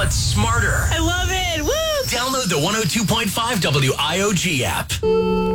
but smarter. I love it. Woo! Download the 102.5 WIOG app.